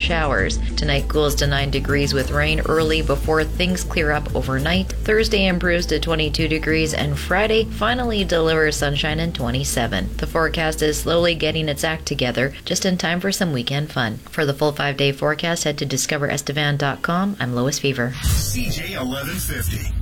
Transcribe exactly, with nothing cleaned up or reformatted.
showers. Tonight cools to nine degrees with rain early before things clear up overnight. Thursday improves to twenty-two degrees, and Friday finally delivers sunshine and twenty-seven. The forecast is slowly getting its act together, just in time for some weekend fun. For the full five-day forecast, head to discover estevan dot com. I'm Lois Fever. C J eleven fifty.